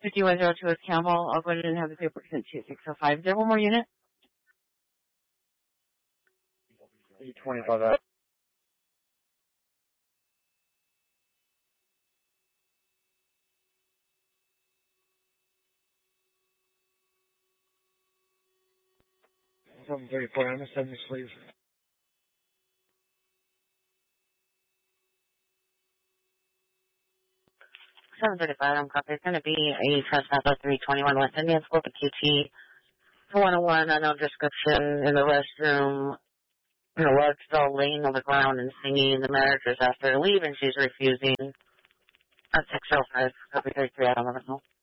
5102 is Campbell. I'll go ahead and have the paper sent to 605. Is there one more unit? 25 out. I'm 34, I'm a 70 sleeve. 735, I'm copy. It's going to be a trespass at 321 West Indian School, the QT 101, unknown description in the restroom. A large doll laying on the ground and singing. The manager's asked her to leave and she's refusing. At 605, copy 33 out on the